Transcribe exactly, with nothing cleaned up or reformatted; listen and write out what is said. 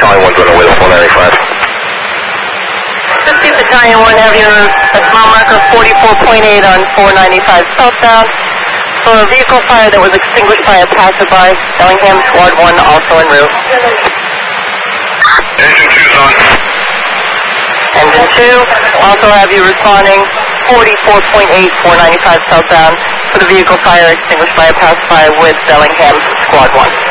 Battalion one's on the way to four ninety-five. fifty Battalion one, have your mile marker forty-four point eight on four ninety-five southbound. For a vehicle fire that was extinguished by a passerby, Bellingham Squad one also en route. Engine two's on. Engine two, also have you responding forty-four point eight, four ninety-five southbound for the vehicle fire extinguished by a passerby with Bellingham Squad one.